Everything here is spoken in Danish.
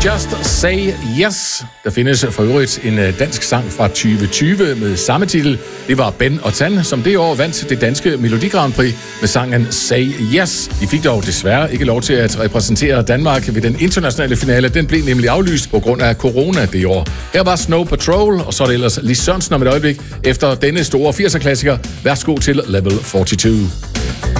Just Say Yes. Der findes for øvrigt en dansk sang fra 2020 med samme titel. Det var Ben og Tan, som det år vandt det danske Melodi Grand Prix med sangen Say Yes. De fik dog desværre ikke lov til at repræsentere Danmark ved den internationale finale. Den blev nemlig aflyst på grund af corona det år. Her var Snow Patrol, og så er det ellers Lis Sørensen om et øjeblik. Efter denne store 80'er-klassiker, værsgo til Level 42.